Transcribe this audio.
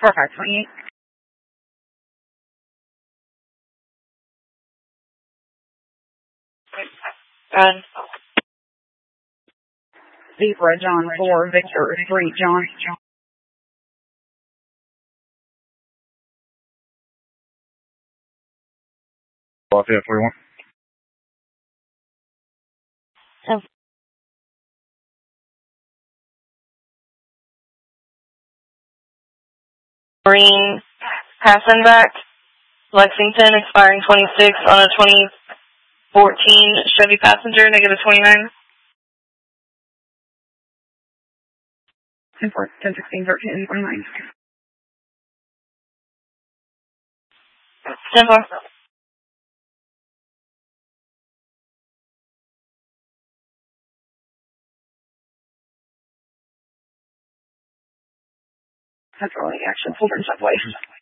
4528. Zebra John 4, Victor 3, John. Lafayette 41. Marine passing back, Lexington expiring 26 on a 2014 Chevy Passenger, negative 29. 10-4, 10-16, 13, 29. 10-4. That's really action. Hold on, subway.